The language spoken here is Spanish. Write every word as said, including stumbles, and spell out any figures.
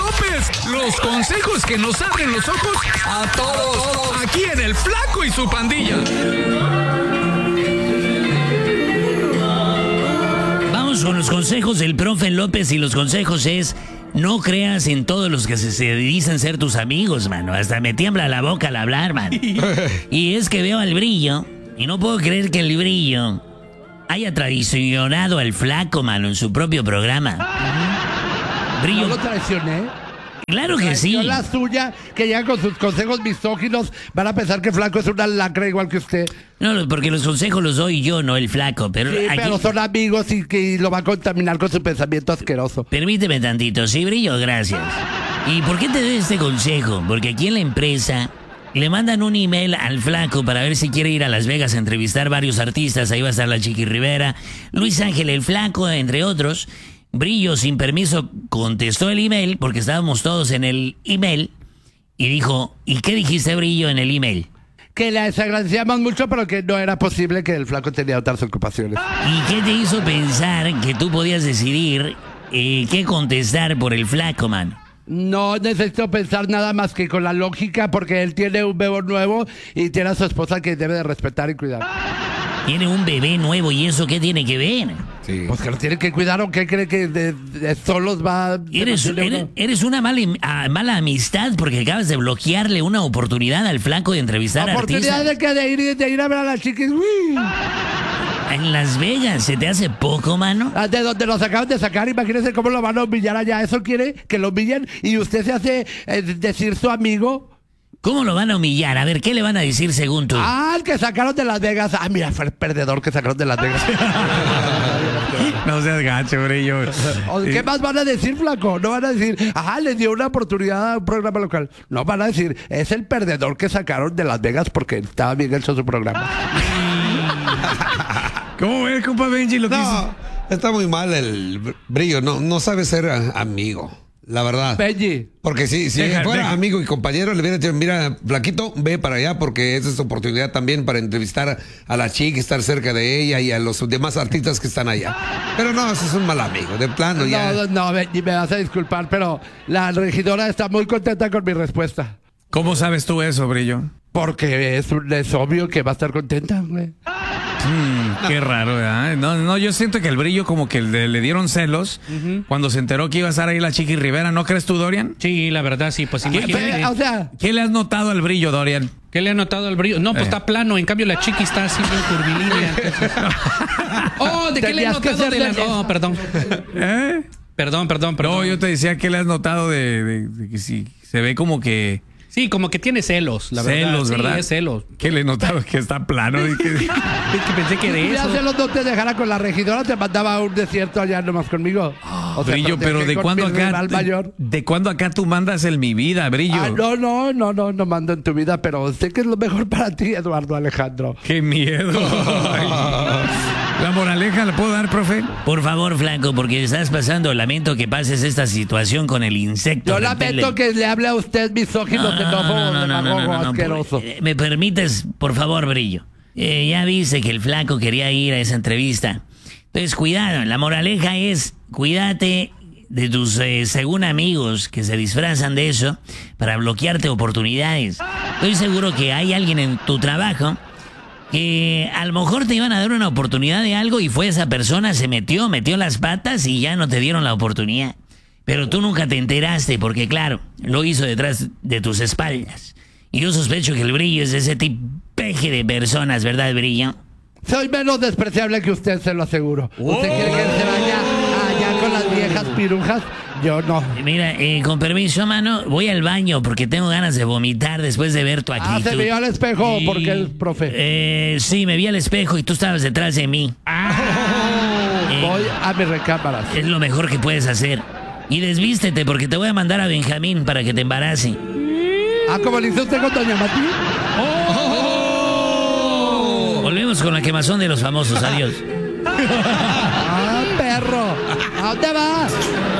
López. Los consejos que nos abren los ojos a todos. Aquí en El Flaco y su pandilla. Vamos con los consejos del profe López, y los consejos es: no creas en todos los que se, se dicen ser tus amigos, mano. Hasta me tiembla la boca al hablar, mano. Y es que veo al Brillo y no puedo creer que el Brillo haya traicionado al Flaco, mano, en su propio programa. Brillo. ¿No lo traicioné? Claro que sí. La suya, que llega con sus consejos misóginos, van a pensar que Flaco es una lacra igual que usted. No, porque los consejos los doy yo, no el Flaco. Pero, sí, aquí... pero son amigos y que lo va a contaminar con su pensamiento asqueroso. Permíteme tantito, sí, Brillo, gracias. ¿Y por qué te doy este consejo? Porque aquí en la empresa le mandan un email al Flaco para ver si quiere ir a Las Vegas a entrevistar varios artistas. Ahí va a estar la Chiqui Rivera, Luis Ángel el Flaco, entre otros. Brillo, sin permiso, contestó el email, porque estábamos todos en el email, y dijo: ¿y qué dijiste, Brillo, en el email? Que les agradecíamos mucho, pero que no era posible, que el Flaco tenía otras ocupaciones. ¿Y qué te hizo pensar que tú podías decidir eh, qué contestar por el Flaco, man? No necesito pensar nada más que con la lógica, porque él tiene un bebé nuevo y tiene a su esposa que debe de respetar y cuidar. Tiene un bebé nuevo, ¿y eso qué tiene que ver? Sí. Pues que lo tiene que cuidar, ¿o qué cree que de, de solos va? Eres, eres, eres una mala, uh, mala amistad, porque acabas de bloquearle una oportunidad al Flaco de entrevistar a artistas. ¿Oportunidad de que de ir, de ir a ver a las chiquis? Uy. En Las Vegas, ¿se te hace poco, mano? Ah, de donde los acaban de sacar, imagínense cómo lo van a humillar allá. ¿Eso quiere que lo humillen? ¿Y usted se hace eh, decir su amigo? ¿Cómo lo van a humillar? A ver, ¿qué le van a decir según tú? Ah, el que sacaron de Las Vegas. Ah, mira, fue el perdedor que sacaron de Las Vegas. No seas gacho, Brillo. ¿Qué más van a decir, Flaco? No van a decir, ajá, les dio una oportunidad a un programa local. No, van a decir, es el perdedor que sacaron de Las Vegas porque estaba bien hecho su programa. ¿Cómo ves, compa Benji, lo que No, hizo? está muy mal el Brillo. No, no sabe ser a- amigo. La verdad. Benji. Porque si, si Deja, fuera deja. amigo y compañero, le hubiera dicho: mira, Flaquito, ve para allá, porque esa es tu oportunidad también para entrevistar a, a la chica, estar cerca de ella y a los demás artistas que están allá. Pero no, ese es un mal amigo, de plano ya. No, no, Benji, me vas a disculpar, pero la regidora está muy contenta con mi respuesta. ¿Cómo sabes tú eso, Brillo? Porque es, un- es obvio que va a estar contenta, güey. Mm, qué raro, ¿verdad? No, no, yo siento que el Brillo como que le, le dieron celos cuando se enteró que iba a estar ahí la Chiqui Rivera. ¿No crees tú, Dorian? Sí, la verdad, sí, pues imagínate. Pero, o sea, ¿Qué le has notado al Brillo, Dorian? ¿Qué le ha notado al Brillo? No, pues Eh. está plano, en cambio la Chiqui está así bien curvilínea. entonces- Oh, ¿de qué le he Tenías que notado de la... hacerle- Oh, perdón. ¿Eh? Perdón, perdón, perdón. No, yo te decía que le has notado de, de- de que si se ve como que... Sí, como que tiene celos, la verdad. Celos, Sí, ¿verdad? es celos. ¿Qué le he notado? Que está plano. Y que... Es que pensé que de ya eso... se los no te dejara con la regidora, te mandaba a un desierto allá nomás conmigo. O sea, Brillo, pero dejé ¿de con cuándo mi acá? rival mayor. ¿De cuándo acá tú mandas el mi vida, Brillo? Ah, no, no, no, no, no mando en tu vida, pero sé que es lo mejor para ti, Eduardo Alejandro. ¡Qué miedo! Ay. ¿La moraleja la puedo dar, profe? Por favor, Flaco, porque estás pasando. Lamento que pases esta situación con el insecto. Yo lamento que le hable a usted misógino, xenófobo, demagogo, asqueroso. Eh, ¿Me permites, por favor, Brillo? Eh, ya viste que el Flaco quería ir a esa entrevista. Entonces, cuidado. La moraleja es: cuídate de tus, eh, según amigos, que se disfrazan de eso para bloquearte oportunidades. Estoy seguro que hay alguien en tu trabajo que a lo mejor te iban a dar una oportunidad de algo y fue esa persona, se metió, metió las patas y ya no te dieron la oportunidad. Pero tú nunca te enteraste porque, claro, lo hizo detrás de tus espaldas. Y yo sospecho que el Brillo es de ese tipeje de personas, ¿verdad, Brillo? Soy menos despreciable que usted, se lo aseguro. ¿Usted quiere que se vaya allá con las viejas pirujas? Yo no. Mira, eh, con permiso, mano, voy al baño porque tengo ganas de vomitar después de ver tu actitud. Ah, se vio al espejo Sí. porque el profe. Eh, sí, me vi al espejo y tú estabas detrás de mí. Eh, Voy a mi recámara. Es lo mejor que puedes hacer. Y desvístete porque te voy a mandar a Benjamín para que te embarace. Ah, como le hizo usted con Doña Mati. Volvemos con la quemazón de los famosos. Adiós. Ah, perro. ¿A dónde va?